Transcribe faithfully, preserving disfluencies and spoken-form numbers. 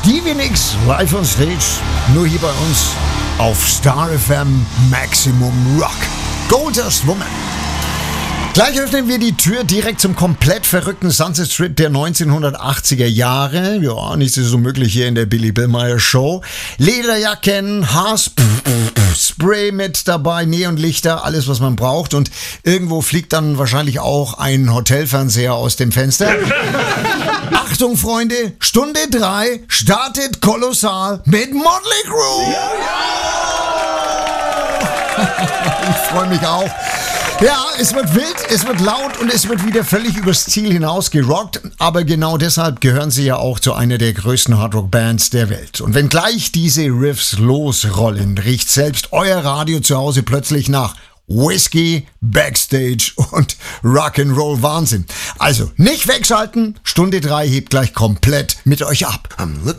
Stevie Nicks live on stage, nur hier bei uns auf Star F M Maximum Rock. Goldust Woman. Gleich öffnen wir die Tür direkt zum komplett verrückten Sunset Strip der neunzehnhundertachtziger Jahre. Ja, nichts ist so möglich hier in der Billy Billmeyer Show. Lederjacken, Haarspray mit dabei, Neonlichter, alles was man braucht. Und irgendwo fliegt dann wahrscheinlich auch ein Hotelfernseher aus dem Fenster. Achtung, Freunde, Stunde drei startet kolossal mit Motley Crue. Ich freue mich auch. Ja, es wird wild, es wird laut und es wird wieder völlig übers Ziel hinaus gerockt. Aber genau deshalb gehören sie ja auch zu einer der größten Hardrock-Bands der Welt. Und wenn gleich diese Riffs losrollen, riecht selbst euer Radio zu Hause plötzlich nach Whisky, Backstage und Rock'n'Roll Wahnsinn. Also nicht wegschalten, Stunde drei hebt gleich komplett mit euch ab. I'm looking